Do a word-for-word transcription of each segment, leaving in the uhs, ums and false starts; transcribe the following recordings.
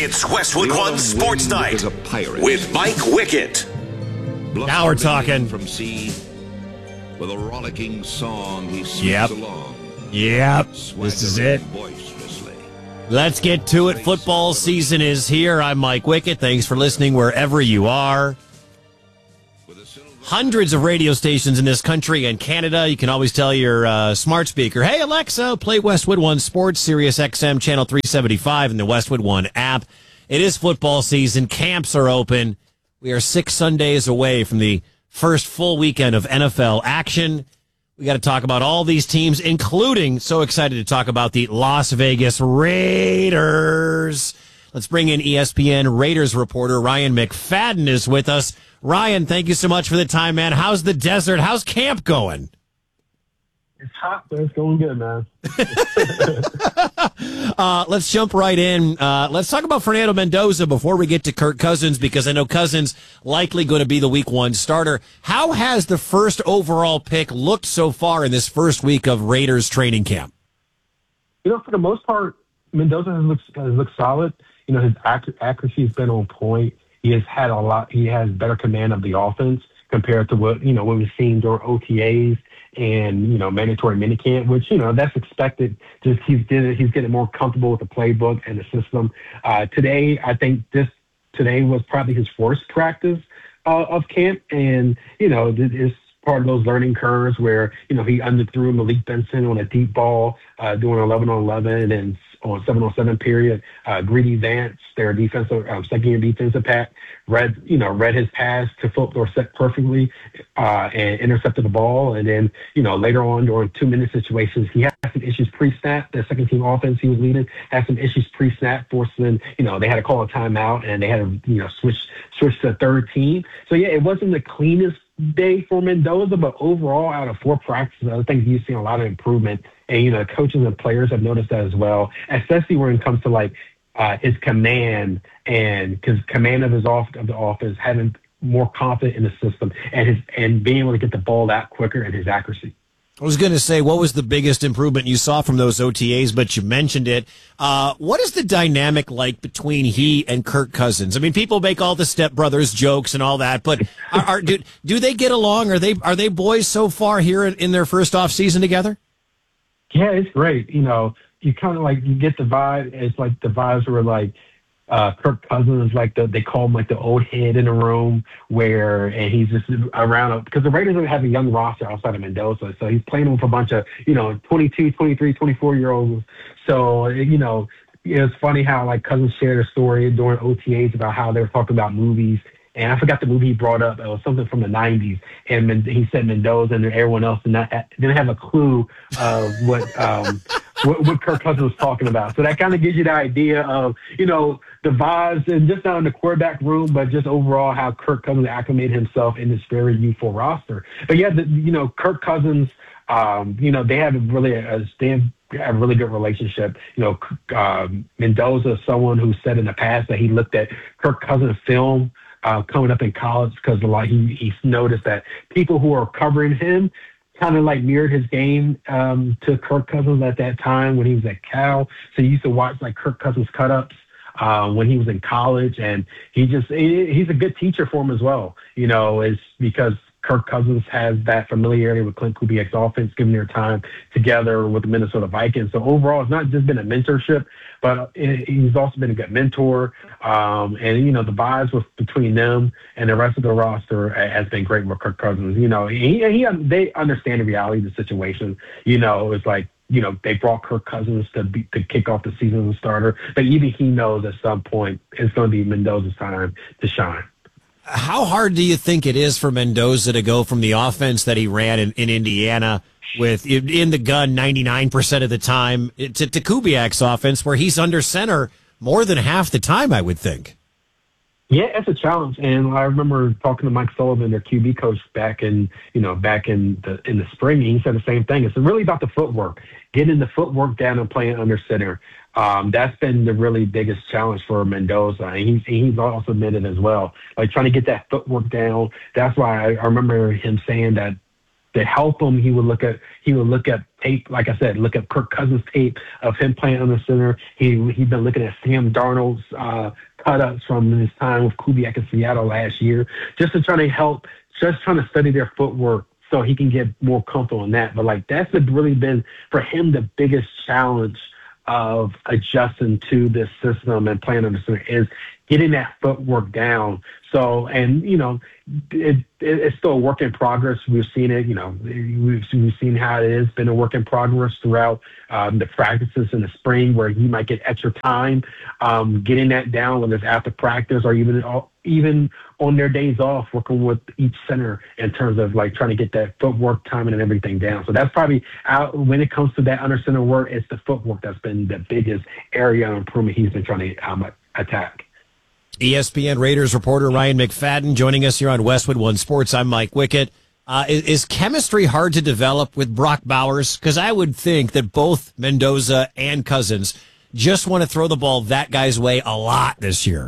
It's Westwood One Sports Night with Mike Wickett. Now we're talking. From sea, with a rollicking song he sings Yep. along. Yep. This is it. Boisterously. Let's get to it. Football season is here. I'm Mike Wickett. Thanks for listening wherever you are. Hundreds of radio stations in this country and Canada. You can always tell your uh, smart speaker, hey, Alexa, play Westwood One Sports, Sirius X M, Channel three seventy-five, and the Westwood One app. It is football season. Camps are open. We are six Sundays away from the first full weekend of N F L action. We got to talk about all these teams, including, so excited to talk about the Las Vegas Raiders. Let's bring in E S P N Raiders reporter Ryan McFadden is with us. Ryan, thank you so much for the time, man. How's the desert? How's camp going? It's hot, but it's going good, man. uh, let's jump right in. Uh, let's talk about Fernando Mendoza before we get to Kirk Cousins, because I know Cousins likely going to be the week one starter. How has the first overall pick looked so far in this first week of Raiders training camp? You know, for the most part, Mendoza has looked, has looked solid. You know, his ac- accuracy has been on point. He has had a lot. He has better command of the offense compared to what, you know, what we've seen during O T As and, you know, mandatory minicamp, which, you know, that's expected. Just he's getting, he's getting more comfortable with the playbook and the system. Uh, today, I think this today was probably his first practice uh, of camp. And, you know, it's part of those learning curves where, you know, he underthrew Malik Benson on a deep ball, uh, doing eleven on eleven and on seven on seven period. Uh, Greedy Vance, their defensive, um, second year defensive pack, read, you know, read his pass to Philip Dorsett perfectly, uh, and intercepted the ball. And then, you know, later on during two minute situations, he had some issues pre-snap. The second team offense he was leading had some issues pre-snap, forcing, you know, they had to call a timeout and they had to, you know, switch, switch to the third team. So yeah, it wasn't the cleanest day for Mendoza, but overall, out of four practices, I think you've seen a lot of improvement. And, you know, coaches and players have noticed that as well, especially when it comes to, like, uh, his command and his command of his off of the offense, having more confidence in the system and his and being able to get the ball out quicker and his accuracy. I was going to say, what was the biggest improvement you saw from those O T As, but you mentioned it. Uh, what is the dynamic like between he and Kirk Cousins? I mean, people make all the stepbrothers jokes and all that, but are, are, do, do they get along? Are they are they boys so far here in, in their first off season together? Yeah, it's great. You know, you kind of like, you get the vibe. It's like the vibes were like, Uh, Kirk Cousins, like the, they call him like the old head in the room, where and he's just around because the Raiders don't have a young roster outside of Mendoza, so he's playing with a bunch of, you know, twenty-two, twenty-three, twenty-four year olds. So, you know, it's funny how like Cousins shared a story during O T As about how they were talking about movies. And I forgot the movie he brought up. It was something from the nineties. And Men- he said Mendoza and everyone else did not, didn't have a clue of what, um, what, what Kirk Cousins was talking about. So that kind of gives you the idea of, you know, the vibes, and just not in the quarterback room, but just overall how Kirk Cousins acclimated himself in this very youthful roster. But yeah, the, you know, Kirk Cousins, um, you know, they have really a, they have have a really good relationship. You know, um, Mendoza is someone who said in the past that he looked at Kirk Cousins' film Uh, coming up in college because a lot he he's noticed that people who are covering him kind of like mirrored his game um, to Kirk Cousins at that time when he was at Cal. So he used to watch like Kirk Cousins cut ups uh, when he was in college, and he just he, he's a good teacher for him as well. You know, it's because Kirk Cousins has that familiarity with Clint Kubiak's offense, given their time together with the Minnesota Vikings. So overall, it's not just been a mentorship, but it, he's also been a good mentor. Um, and, you know, the vibes with, between them and the rest of the roster has been great with Kirk Cousins. You know, he, he they understand the reality of the situation. You know, it's like, you know, they brought Kirk Cousins to be, to kick off the season as a starter, but even he knows at some point it's going to be Mendoza's time to shine. How hard do you think it is for Mendoza to go from the offense that he ran in, in Indiana with in the gun ninety-nine percent of the time to, to Kubiak's offense where he's under center more than half the time, I would think? Yeah, it's a challenge. And I remember talking to Mike Sullivan, their Q B coach, back in, you know, back in the in the spring. He said the same thing. It's really about the footwork, getting the footwork down and playing under center. Um, that's been the really biggest challenge for Mendoza. And he's, he's also admitted as well, like trying to get that footwork down. That's why I, I remember him saying that to help him, he would look at he would look at tape, like I said, look at Kirk Cousins' tape of him playing under center. He he'd been looking at Sam Darnold's uh, cut-ups from his time with Kubiak in Seattle last year, just to try to help, just trying to study their footwork so he can get more comfortable in that. But like that's really been for him the biggest challenge of adjusting to this system and playing under center is getting that footwork down. So, and, you know, it, it, it's still a work in progress. We've seen it, you know, we've, we've seen how it has been a work in progress throughout um, the practices in the spring where he might get extra time um, getting that down, whether it's after practice or even even on their days off, working with each center in terms of like trying to get that footwork timing and everything down. So that's probably out when it comes to that under center work, it's the footwork that's been the biggest area of improvement he's been trying to um, attack. E S P N Raiders reporter Ryan McFadden joining us here on Westwood One Sports. I'm Mike Wickett. Uh, is, is chemistry hard to develop with Brock Bowers? Because I would think that both Mendoza and Cousins just want to throw the ball that guy's way a lot this year.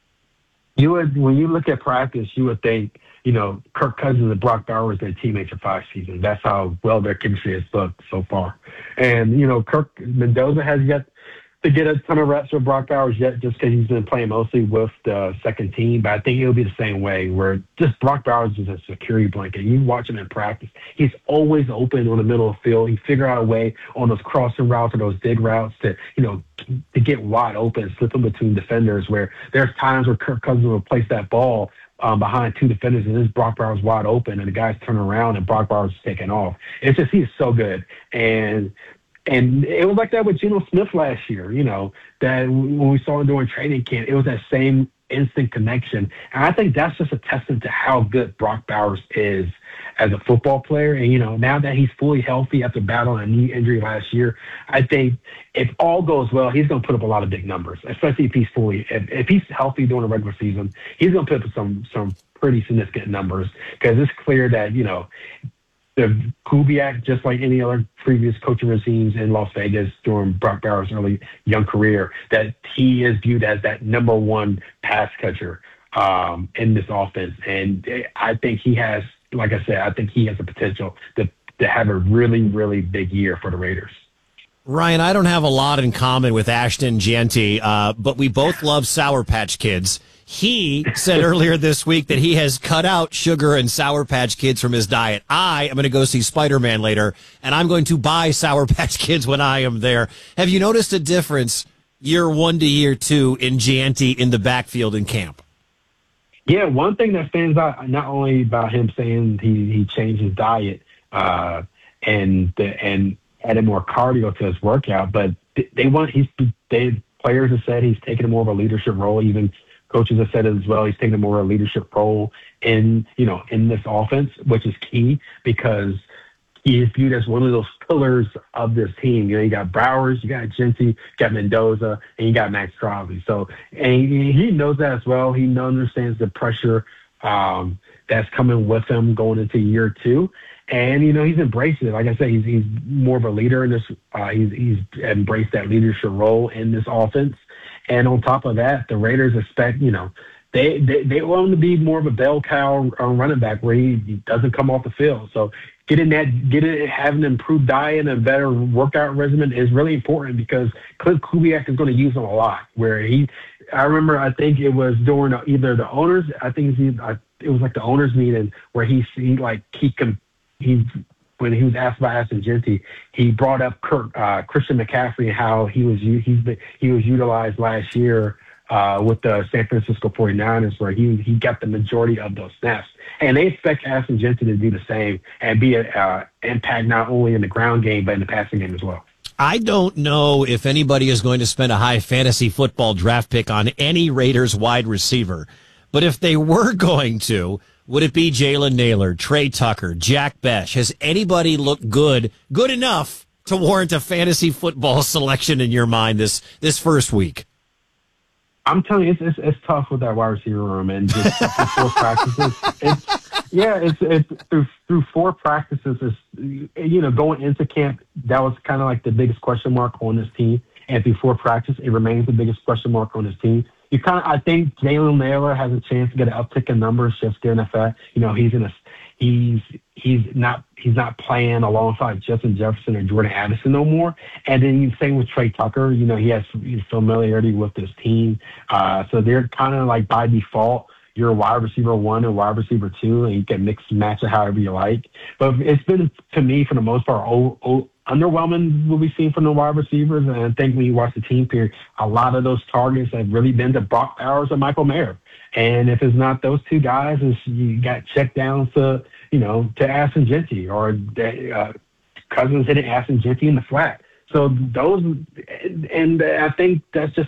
You would, when you look at practice, you would think, you know, Kirk Cousins and Brock Bowers, their teammates for five seasons. That's how well their chemistry has looked so far. And, you know, Kirk Mendoza has yet to get a ton of reps with Brock Bowers yet just because he's been playing mostly with the second team. But I think it'll be the same way where just Brock Bowers is a security blanket. You watch him in practice. He's always open on the middle of the field. He figure out a way on those crossing routes or those dig routes to, you know, to get wide open, slip in between defenders where there's times where Kirk Cousins will place that ball Um, behind two defenders, and this Brock Bowers wide open, and the guys turn around, and Brock Bowers is taking off. It's just he's so good, and and it was like that with Geno Smith last year. You know that when we saw him during training camp, it was that same instant connection, and I think that's just a testament to how good Brock Bowers is as a football player. And you know now that he's fully healthy after battling a knee injury last year, I think if all goes well, he's going to put up a lot of big numbers, especially if he's fully, if, if he's healthy during the regular season, he's going to put up some, some pretty significant numbers because it's clear that, you know, the Kubiak, just like any other previous coaching regimes in Las Vegas during Brock Bowers' early young career, that he is viewed as that number one pass catcher um, in this offense. And I think he has, like I said, I think he has the potential to, to have a really, really big year for the Raiders. Ryan, I don't have a lot in common with Ashton Jeanty, uh, but we both love Sour Patch Kids. He said earlier this week that he has cut out sugar and Sour Patch Kids from his diet. I am going to go see Spider-Man later, and I'm going to buy Sour Patch Kids when I am there. Have you noticed a difference year one to year two in Jeanty in the backfield in camp? Yeah, one thing that stands out, not only about him saying he, he changed his diet uh, and the, and added more cardio to his workout, but they want he's they players have said he's taking more of a leadership role. Even coaches have said it as well. He's taking more of a leadership role in you know in this offense, which is key because he is viewed as one of those pillars of this team. You know, you got Bowers, you got Jeanty, you got Mendoza, and you got Max Crosby. So, and he, he knows that as well. He understands the pressure um, that's coming with him going into year two. And, you know, he's embraced it. Like I said, he's, he's more of a leader in this. Uh, he's, he's embraced that leadership role in this offense. And on top of that, the Raiders expect, you know, they, they, they want him to be more of a bell cow running back where he, he doesn't come off the field. So getting that, getting, having an improved diet and a better workout regimen is really important because Cliff Kubiak is going to use him a lot. Where he, I remember, I think it was during either the owners, I think it was like the owners meeting where he, he like, he can, he, when he was asked by Ashton Jeanty, he brought up Kirk, uh, Christian McCaffrey and how he was he's been, he was utilized last year uh, with the San Francisco forty-niners, where he he got the majority of those snaps. And they expect Ashton Jeanty to do the same and be an uh, impact not only in the ground game but in the passing game as well. I don't know if anybody is going to spend a high fantasy football draft pick on any Raiders wide receiver, but if they were going to, would it be Jalen Nailor, Trey Tucker, Jack Besh? Has anybody looked good, good enough to warrant a fantasy football selection in your mind this this first week? I'm telling you, it's it's, it's tough with that wide receiver room and just through four practices. It's, yeah, it's it's through through four practices. It's, you know, going into camp, that was kind of like the biggest question mark on this team. And through four practices, it remains the biggest question mark on this team. You kind of, I think Jalen Nailor has a chance to get an uptick in numbers just given the fact, you know, he's in a, he's he's not he's not playing alongside Justin Jefferson or Jordan Addison no more. And then you same with Trey Tucker. You know, he has familiarity with this team, uh, so they're kind of like by default. You're a wide receiver one and wide receiver two, and you can mix and match it however you like. But it's been, to me, for the most part, oh, oh, underwhelming what we've seen from the wide receivers. And I think when you watch the team period, a lot of those targets have really been to Brock Bowers and Michael Mayer. And if it's not those two guys, it's, you got checked down to, you know, to Ashton Jeanty, or uh, Cousins hitting Ashton Jeanty in the flat. So those, and I think that's just